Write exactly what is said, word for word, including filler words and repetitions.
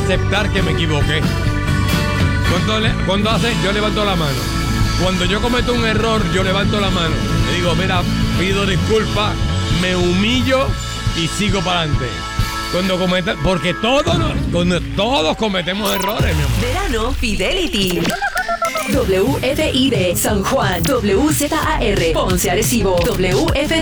aceptar que me equivoqué. Cuando, le, cuando hace, yo levanto la mano. Cuando yo cometo un error, yo levanto la mano. Le digo, mira, pido disculpas, me humillo y sigo para adelante. Cuando cometa, porque todos, cuando todos cometemos errores, mi amor. Verano Fidelity. W F I D San Juan, W Z A R Ponce Arecibo, W F